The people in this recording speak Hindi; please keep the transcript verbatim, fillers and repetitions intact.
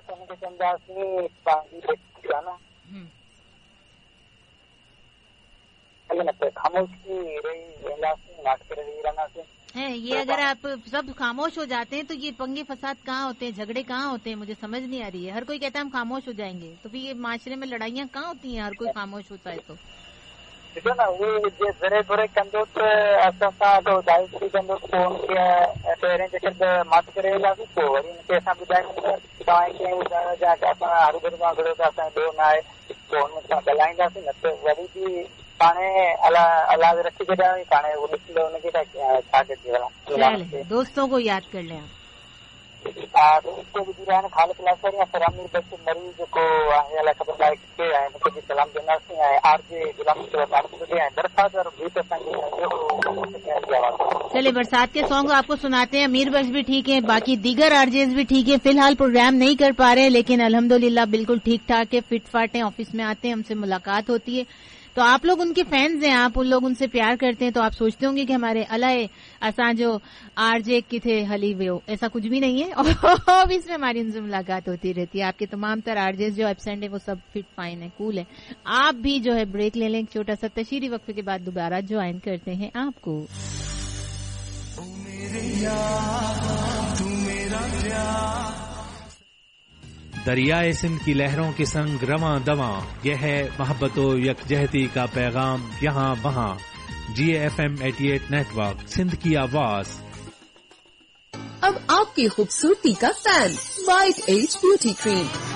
उनके चंदा से पांगी देखा ना खामोश की रही नाट कर रही रहना से है ये। अगर आप सब खामोश हो जाते हैं तो ये पंगे फसाद कहाँ होते हैं, झगड़े कहाँ होते हैं, मुझे समझ नहीं आ रही है। हर कोई कहता है हम खामोश हो जाएंगे, तो फिर ये माशरे में लड़ाइयाँ कहाँ होती हैं? हर कोई खामोश होता है तो देखो ना वो जे जरे थोड़े कंदोत असा तो दायित्व कंदोत फोन के पेरें जकर मात करेला को वरी इनके साथ बुधाए तवाई के उदाहरण जाके अपना हर घर में गड़ो का असा दो ना है फोन में गलाइंदा से न तो वरी भी पाने अला अलाज रखी के जाए पाने वो लिख लो उनके का छा के दिया। दोस्तों को याद कर लें आप उसको भी दिलाने खाली क्लास कर या फरामी बच्चे मरीज को अला खबर लाइक के आए उनको भी सलाम देना से आए आरजे गुलाम के बात के आए बरसात और भी तो संग। चलिए बरसात के सॉन्ग आपको सुनाते हैं। अमीर बख्श भी ठीक है, बाकी दीगर आरजेस भी ठीक है। फिलहाल प्रोग्राम नहीं कर पा रहे लेकिन अल्हम्दुलिल्लाह बिल्कुल ठीक ठाक है, फिट फाट है, ऑफिस में आते हैं, हमसे मुलाकात होती है। तो आप लोग उनके फैंस हैं, आप उन लोग उनसे प्यार करते हैं, तो आप सोचते होंगे कि हमारे अलाए असा जो आरजे की थे हली वे, ऐसा कुछ भी नहीं है। और इसमें हमारी उनसे मुलाकात होती रहती है। आपके तमाम तर आरजेस जो एब्सेंट है वो सब फिट फाइन है, कूल है। आप भी जो है ब्रेक ले लें एक छोटा सा, तशीरी वक्फे के बाद दोबारा ज्वाइन करते हैं आपको। दरियाए सिंध की लहरों के संग रवां दवां, यह है मोहब्बतो यकजहती का पैगाम यहाँ वहाँ। जी एफ एम अठासी नेटवर्क, सिंध की आवाज। अब आपकी खूबसूरती का fan white as beauty cream